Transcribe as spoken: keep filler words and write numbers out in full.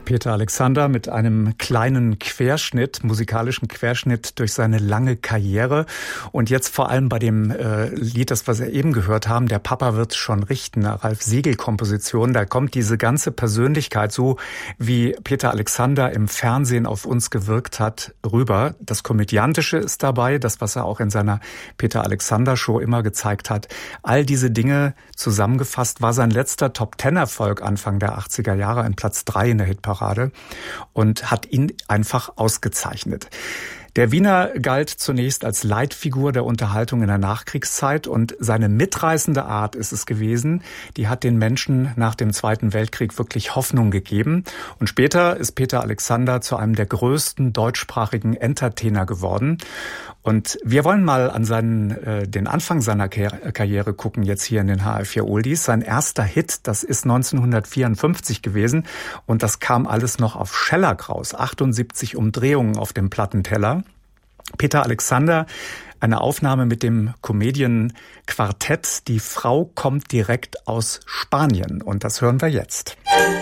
Peter Alexander mit einem kleinen Querschnitt, musikalischen Querschnitt durch seine lange Karriere. Und jetzt vor allem bei dem äh, Lied, das wir eben gehört haben, Der Papa wird's schon richten, Ralf Siegel-Komposition, da kommt diese ganze Persönlichkeit, so wie Peter Alexander im Fernsehen auf uns gewirkt hat, rüber. Das Komödiantische ist dabei, das, was er auch in seiner Peter Alexander-Show immer gezeigt hat. All diese Dinge zusammengefasst war sein letzter Top-Ten-Erfolg Anfang der achtziger Jahre, ein Platz drei in der Hitparade. Und hat ihn einfach ausgezeichnet. Der Wiener galt zunächst als Leitfigur der Unterhaltung in der Nachkriegszeit und seine mitreißende Art ist es gewesen, die hat den Menschen nach dem Zweiten Weltkrieg wirklich Hoffnung gegeben. Und später ist Peter Alexander zu einem der größten deutschsprachigen Entertainer geworden. Und wir wollen mal an seinen, äh, den Anfang seiner Kar- Karriere gucken, jetzt hier in den H R vier Oldies. Sein erster Hit, das ist neunzehnhundertvierundfünfzig gewesen und das kam alles noch auf Schellack raus. achtundsiebzig Umdrehungen auf dem Plattenteller. Peter Alexander, eine Aufnahme mit dem Comedian Quartett. Die Frau kommt direkt aus Spanien und das hören wir jetzt.